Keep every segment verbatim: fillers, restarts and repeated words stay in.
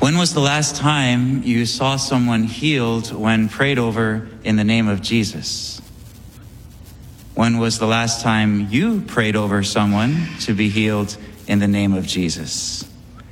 When was the last time you saw someone healed when prayed over in the name of Jesus? When was the last time you prayed over someone to be healed in the name of Jesus?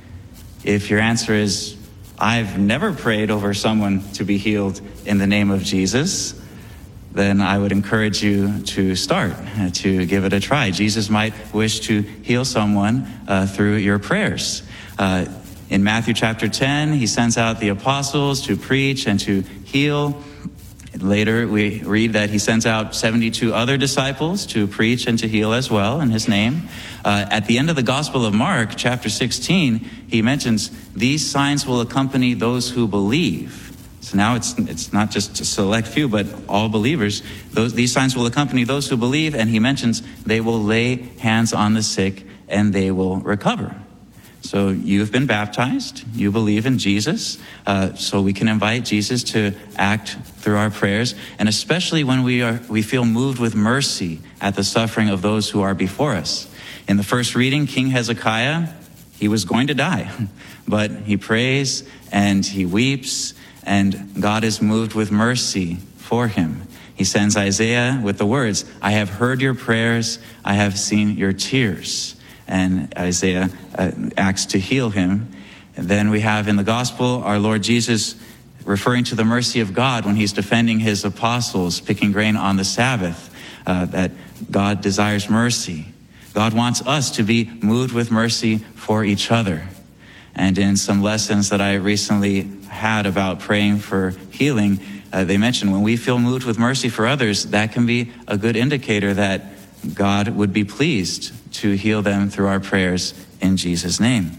If your answer is, I've never prayed over someone to be healed in the name of Jesus, then I would encourage you to start, to give it a try. Jesus might wish to heal someone uh, through your prayers. Uh, in Matthew chapter ten, he sends out the apostles to preach and to heal. Later, we read that he sends out seventy-two other disciples to preach and to heal as well in his name. Uh, at the end of the Gospel of Mark, chapter sixteen, he mentions, these signs will accompany those who believe. So now it's it's not just a select few, but all believers. Those, these signs will accompany those who believe, and he mentions they will lay hands on the sick and they will recover. So you've been baptized, you believe in Jesus, uh, so we can invite Jesus to act through our prayers, and especially when we are we feel moved with mercy at the suffering of those who are before us. In the first reading, King Hezekiah, he was going to die, but he prays and he weeps, and God is moved with mercy for him. He sends Isaiah with the words, I have heard your prayers, I have seen your tears. And Isaiah uh, acts to heal him. And then we have in the gospel our Lord Jesus referring to the mercy of God when he's defending his apostles, picking grain on the Sabbath, uh, that God desires mercy. God wants us to be moved with mercy for each other. And in some lessons that I recently had about praying for healing, uh, they mentioned when we feel moved with mercy for others, that can be a good indicator that God would be pleased to heal them through our prayers in Jesus' name.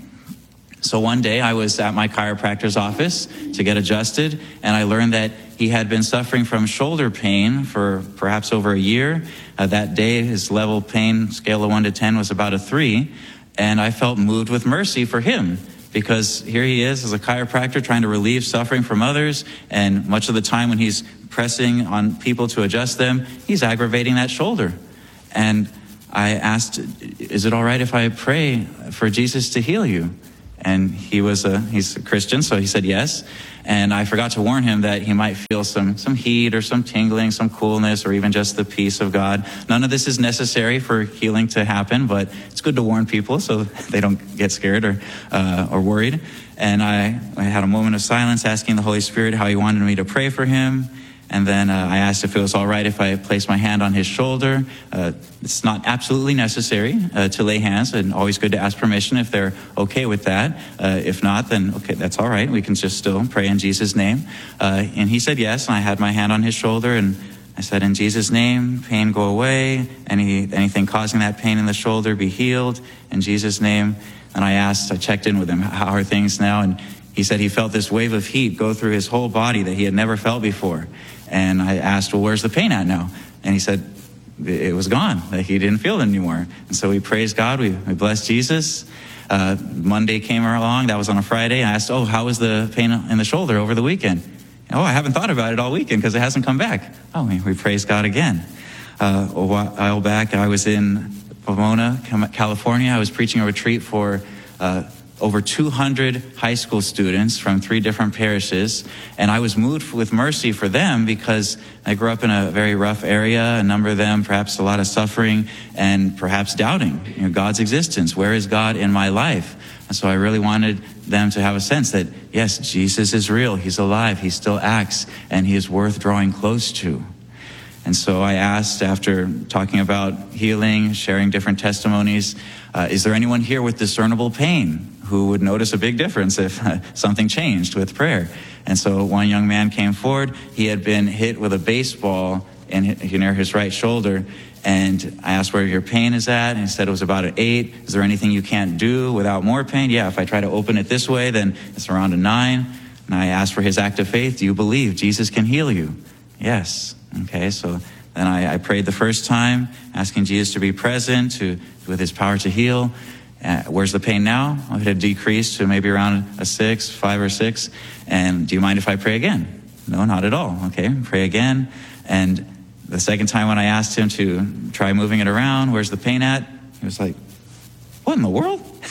So one day I was at my chiropractor's office to get adjusted, and I learned that he had been suffering from shoulder pain for perhaps over a year. Uh, that day his level pain scale of one to ten was about a three, and I felt moved with mercy for him, because here he is as a chiropractor trying to relieve suffering from others, and much of the time when he's pressing on people to adjust them, he's aggravating that shoulder. And I asked, is it all right if I pray for Jesus to heal you? And he was a, he's a Christian, so he said yes. And I forgot to warn him that he might feel some, some heat or some tingling, some coolness, or even just the peace of God. None of this is necessary for healing to happen, but it's good to warn people so they don't get scared or, uh, or worried. And I, I had a moment of silence asking the Holy Spirit how he wanted me to pray for him. And then uh, I asked if it was all right if I placed my hand on his shoulder. Uh, it's not absolutely necessary uh, to lay hands, and always good to ask permission if they're okay with that. Uh, if not, then okay, that's all right. We can just still pray in Jesus' name. Uh, and he said yes, and I had my hand on his shoulder, and I said, in Jesus' name, pain go away. Any anything causing that pain in the shoulder be healed in Jesus' name. And I asked, I checked in with him, how are things now? And he said he felt this wave of heat go through his whole body that he had never felt before. And I asked, well, where's the pain at now? And he said, it was gone, that he didn't feel it anymore. And so we praised God, we, we blessed Jesus. Uh, Monday came along, that was on a Friday. I asked, oh, how was the pain in the shoulder over the weekend? Oh, I haven't thought about it all weekend because it hasn't come back. Oh, we, we praised God again. Uh, a while back, I was in Pomona, California. I was preaching a retreat for uh, over two hundred high school students from three different parishes. And I was moved with mercy for them because I grew up in a very rough area, a number of them, perhaps a lot of suffering and perhaps doubting, you know, God's existence. Where is God in my life? And so I really wanted them to have a sense that, yes, Jesus is real. He's alive. He still acts, and he is worth drawing close to. And so I asked, after talking about healing, sharing different testimonies, uh, is there anyone here with discernible pain who would notice a big difference if uh, something changed with prayer? And so one young man came forward. He had been hit with a baseball in his, near his right shoulder. And I asked where your pain is at, and he said it was about an eight. Is there anything you can't do without more pain? Yeah, if I try to open it this way, then it's around a nine. And I asked for his act of faith. Do you believe Jesus can heal you? Yes. Okay, so then I, I prayed the first time, asking Jesus to be present, to with his power to heal. Uh, where's the pain now? Well, it had decreased to maybe around a six, five or six. And do you mind if I pray again? No, not at all. Okay, pray again. And the second time when I asked him to try moving it around, where's the pain at? He was like, what in the world?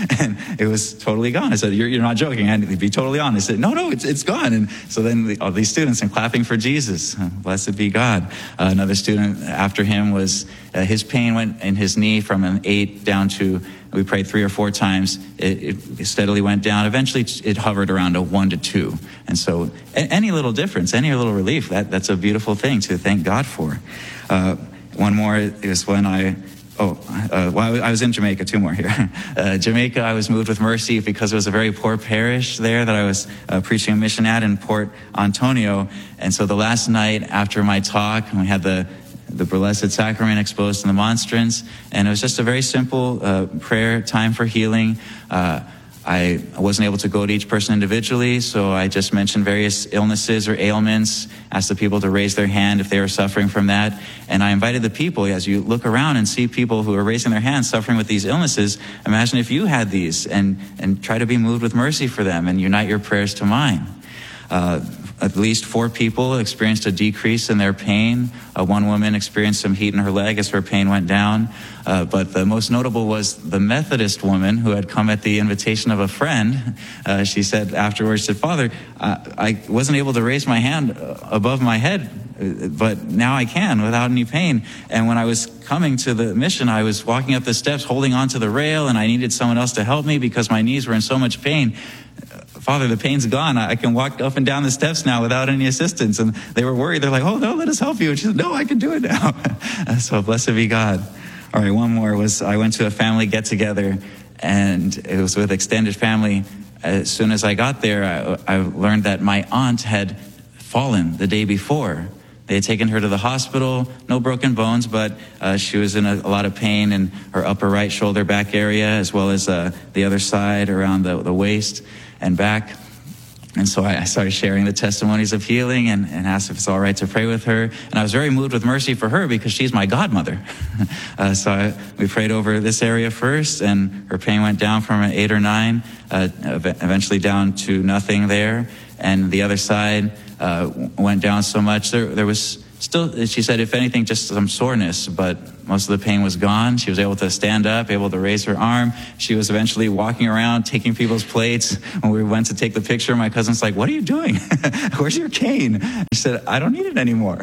And it was totally gone. I said, you're, you're not joking. I had to be totally honest. I said, no, no, it's, it's gone. And so then the, all these students and clapping for Jesus. Blessed be God. Uh, another student after him was, uh, his pain went in his knee from an eight down to, we prayed three or four times. It, it steadily went down. Eventually, it hovered around a one to two. And so any little difference, any little relief, that, that's a beautiful thing to thank God for. Uh, one more is when I, oh, uh, well, I was in Jamaica, two more here. Uh, Jamaica, I was moved with mercy because it was a very poor parish there that I was uh, preaching a mission at in Port Antonio. And so the last night after my talk, we had the the Blessed Sacrament exposed in the monstrance, and it was just a very simple uh, prayer time for healing. Uh, I wasn't able to go to each person individually, so I just mentioned various illnesses or ailments, asked the people to raise their hand if they were suffering from that, and I invited the people, as you look around and see people who are raising their hands suffering with these illnesses, imagine if you had these, and, and try to be moved with mercy for them and unite your prayers to mine. Uh, At least four people experienced a decrease in their pain. Uh, one woman experienced some heat in her leg as her pain went down. Uh, but the most notable was the Methodist woman who had come at the invitation of a friend. Uh, she said afterwards, she said, Father, uh, I wasn't able to raise my hand above my head, but now I can without any pain. And when I was coming to the mission, I was walking up the steps holding onto the rail, and I needed someone else to help me because my knees were in so much pain. Father, the pain's gone. I can walk up and down the steps now without any assistance. And they were worried. They're like, oh, no, let us help you. And she said, no, I can do it now. So blessed be God. All right, one more was I went to a family get-together, and it was with extended family. As soon as I got there, I, I learned that my aunt had fallen the day before. They had taken her to the hospital, no broken bones, but uh, she was in a, a lot of pain in her upper right shoulder back area, as well as uh, the other side around the, the waist and back. And so I, I started sharing the testimonies of healing and, and asked if it's all right to pray with her. And I was very moved with mercy for her because she's my godmother. uh, so I, we prayed over this area first, and her pain went down from an eight or nine, uh, eventually down to nothing there. And the other side uh, went down so much. There, there was still, she said, if anything, just some soreness, but most of the pain was gone. She was able to stand up, able to raise her arm. She was eventually walking around, taking people's plates. When we went to take the picture, my cousin's like, what are you doing? Where's your cane? She said, I don't need it anymore.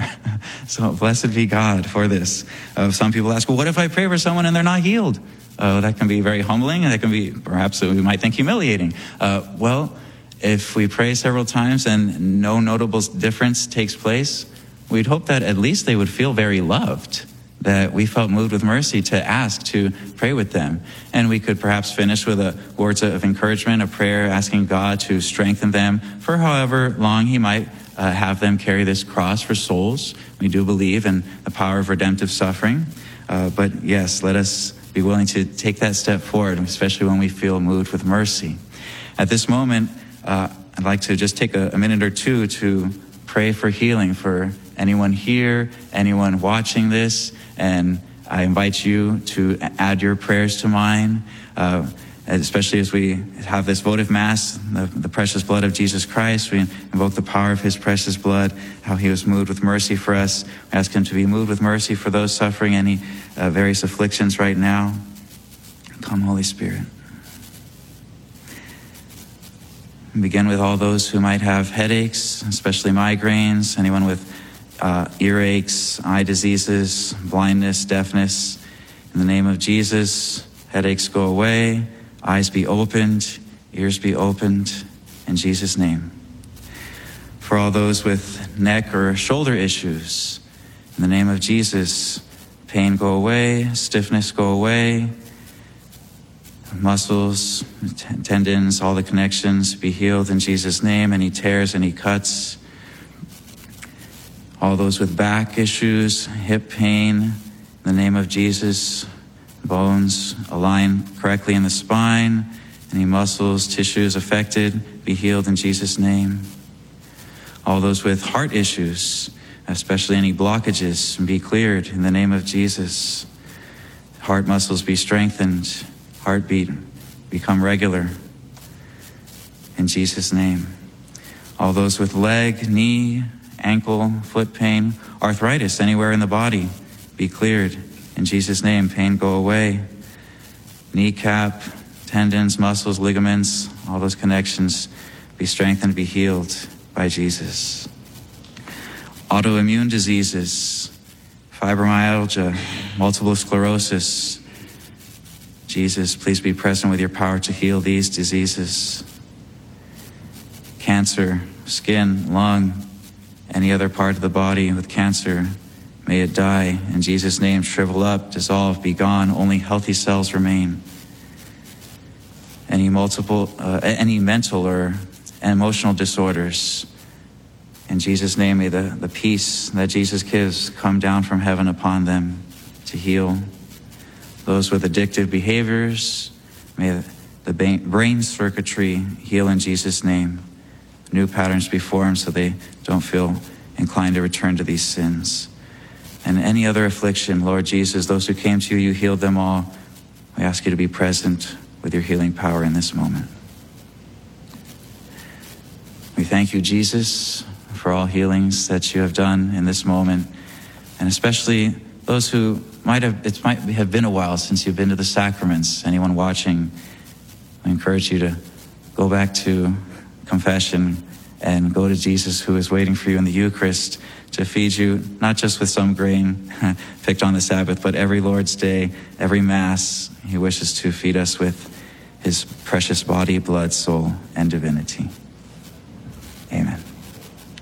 So blessed be God for this. Uh, some people ask, well, what if I pray for someone and they're not healed? Uh, that can be very humbling, and that can be, perhaps we might think, humiliating. Uh, well, if we pray several times and no notable difference takes place, we'd hope that at least they would feel very loved, that we felt moved with mercy to ask to pray with them. And we could perhaps finish with a words of encouragement, a prayer asking God to strengthen them for however long he might uh, have them carry this cross for souls. We do believe in the power of redemptive suffering. Uh, but yes, let us be willing to take that step forward, especially when we feel moved with mercy. At this moment, uh, I'd like to just take a, a minute or two to pray for healing for anyone here, anyone watching this, and I invite you to add your prayers to mine, uh, especially as we have this votive mass, the, the precious blood of Jesus Christ. We invoke the power of his precious blood, how he was moved with mercy for us. We ask him to be moved with mercy for those suffering any uh, various afflictions right now. Come, Holy Spirit. And begin with all those who might have headaches, especially migraines, anyone with uh, earaches, eye diseases, blindness, deafness. In the name of Jesus, headaches go away, eyes be opened, ears be opened, in Jesus' name. For all those with neck or shoulder issues, in the name of Jesus, pain go away, stiffness go away, muscles, t- tendons, all the connections be healed in Jesus' name. Any tears, any cuts. All those with back issues, hip pain, in the name of Jesus, bones align correctly in the spine. Any muscles, tissues affected, be healed in Jesus' name. All those with heart issues, especially any blockages, be cleared in the name of Jesus. Heart muscles be strengthened. Heartbeat become regular in Jesus' name. All those with leg, knee, ankle, foot pain, arthritis anywhere in the body, be cleared in Jesus' name. Pain go away. Kneecap, tendons, muscles, ligaments, all those connections be strengthened, be healed by Jesus. Autoimmune diseases, fibromyalgia, multiple sclerosis. Jesus, please be present with your power to heal these diseases. Cancer, skin, lung, any other part of the body with cancer, may it die. In Jesus' name, shrivel up, dissolve, be gone. Only healthy cells remain. Any multiple, uh, any mental or emotional disorders, in Jesus' name, may the, the peace that Jesus gives come down from heaven upon them to heal. Those with addictive behaviors, may the brain circuitry heal in Jesus' name. New patterns be formed so they don't feel inclined to return to these sins. And any other affliction, Lord Jesus, those who came to you, you healed them all. We ask you to be present with your healing power in this moment. We thank you, Jesus, for all healings that you have done in this moment, and especially those who might have, it might have been a while since you've been to the sacraments. Anyone watching, I encourage you to go back to confession and go to Jesus, who is waiting for you in the Eucharist to feed you, not just with some grain picked on the Sabbath, but every Lord's Day, every Mass. He wishes to feed us with his precious body, blood, soul, and divinity. Amen.